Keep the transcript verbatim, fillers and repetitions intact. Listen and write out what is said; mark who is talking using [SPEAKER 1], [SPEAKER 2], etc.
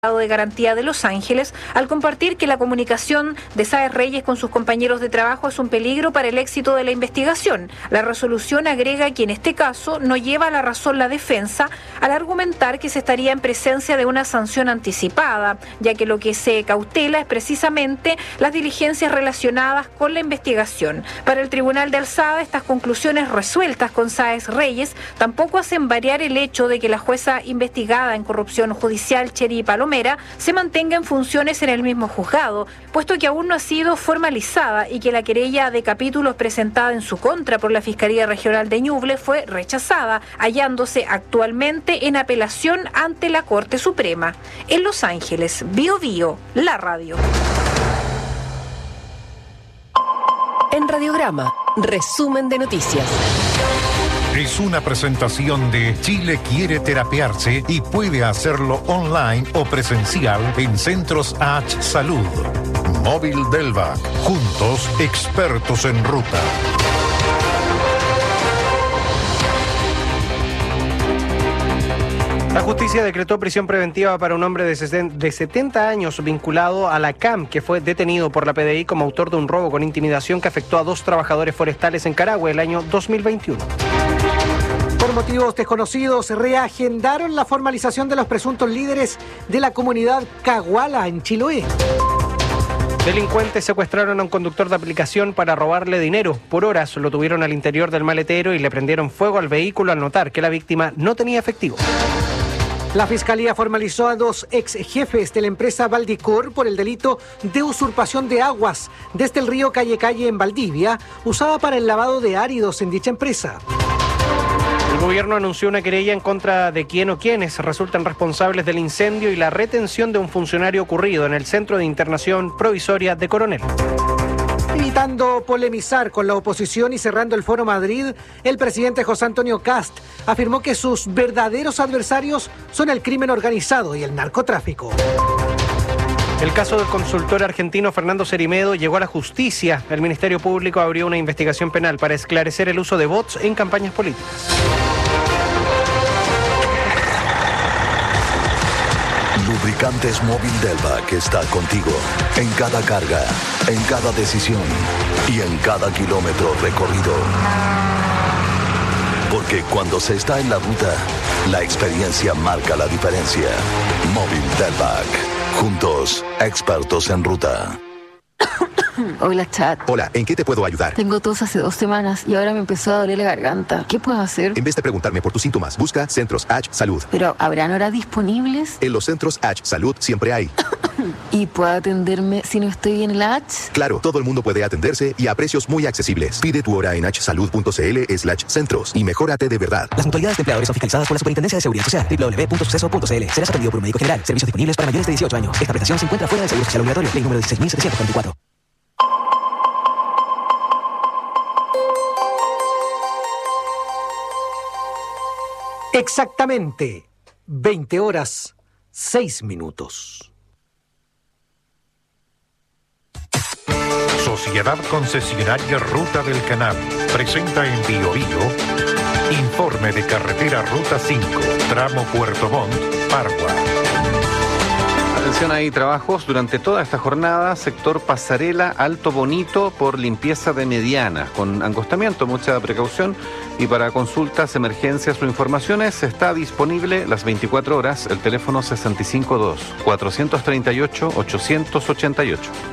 [SPEAKER 1] de Garantía de Los Ángeles al compartir que la comunicación de Sáez Reyes con sus compañeros de trabajo es un peligro para el éxito de la investigación. La resolución agrega que en este caso no lleva a la razón la defensa al argumentar que se estaría en presencia de una sanción anticipada, ya que lo que se cautela es precisamente las diligencias relacionadas con la investigación. Para el Tribunal de Alzada, estas conclusiones resueltas con Sáez Reyes tampoco hacen variar el hecho de que la jueza investigada en corrupción judicial, Cheri Palomera, se mantenga en funciones en el mismo juzgado, puesto que aún no ha sido formalizada y que la querella de capítulos presentada en su contra por la Fiscalía Regional de Ñuble fue rechazada, hallándose actualmente en apelación ante la Corte Suprema. En Los Ángeles, Bio Bio, la radio.
[SPEAKER 2] En Radiograma, resumen de noticias.
[SPEAKER 3] Es una presentación de Chile quiere terapiarse y puede hacerlo online o presencial en Centros H Salud. Móvil Delvac, juntos expertos en ruta.
[SPEAKER 4] La justicia decretó prisión preventiva para un hombre de setenta años vinculado a la C A M, que fue detenido por la P D I como autor de un robo con intimidación que afectó a dos trabajadores forestales en Carahue el año dos mil veintiuno.
[SPEAKER 5] Por motivos desconocidos, reagendaron la formalización de los presuntos líderes de la comunidad Caguala en Chiloé.
[SPEAKER 4] Delincuentes secuestraron a un conductor de aplicación para robarle dinero. Por horas lo tuvieron al interior del maletero y le prendieron fuego al vehículo al notar que la víctima no tenía efectivo.
[SPEAKER 5] La Fiscalía formalizó a dos ex jefes de la empresa Valdicor por el delito de usurpación de aguas desde el río Calle Calle en Valdivia, usada para el lavado de áridos en dicha empresa.
[SPEAKER 4] El gobierno anunció una querella en contra de quién o quiénes resultan responsables del incendio y la retención de un funcionario ocurrido en el Centro de Internación Provisoria de Coronel.
[SPEAKER 5] Evitando polemizar con la oposición y cerrando el Foro Madrid, el presidente José Antonio Kast afirmó que sus verdaderos adversarios son el crimen organizado y el narcotráfico.
[SPEAKER 4] El caso del consultor argentino Fernando Cerimedo llegó a la justicia. El Ministerio Público abrió una investigación penal para esclarecer el uso de bots en campañas políticas.
[SPEAKER 6] Lubricantes Móvil Delvac está contigo en cada carga, en cada decisión y en cada kilómetro recorrido. Porque cuando se está en la ruta, la experiencia marca la diferencia. Móvil Delvac. Juntos, expertos en ruta.
[SPEAKER 7] Hola, chat.
[SPEAKER 8] Hola, ¿en qué te puedo ayudar?
[SPEAKER 7] Tengo tos hace dos semanas y ahora me empezó a doler la garganta. ¿Qué puedo hacer?
[SPEAKER 8] En vez de preguntarme por tus síntomas, busca Centros H Salud.
[SPEAKER 7] ¿Pero habrán horas disponibles?
[SPEAKER 8] En los Centros H Salud siempre hay.
[SPEAKER 7] ¿Y puedo atenderme si no estoy en la H?
[SPEAKER 8] Claro, todo el mundo puede atenderse y a precios muy accesibles. Pide tu hora en hsalud.cl slash centros y mejórate de verdad.
[SPEAKER 9] Las mutualidades de empleadores son fiscalizadas por la Superintendencia de Seguridad Social. doble u doble u doble u punto suceso punto c l. Serás atendido por un médico general. Servicios disponibles para mayores de dieciocho años. Esta prestación se encuentra fuera del Seguro Social Obligatorio. Ley número dieciséis mil setecientos veinticuatro.
[SPEAKER 5] Exactamente veinte horas, seis minutos.
[SPEAKER 3] Sociedad Concesionaria Ruta del Canal presenta en Bio Bio informe de carretera Ruta cinco, tramo Puerto Montt, Pargua.
[SPEAKER 10] Atención, hay trabajos durante toda esta jornada, sector Pasarela, Alto Bonito, por limpieza de medianas, con angostamiento, mucha precaución, y para consultas, emergencias o informaciones está disponible las veinticuatro horas el teléfono sesenta y cinco dos, cuatrocientos treinta y ocho, ochocientos ochenta y ocho.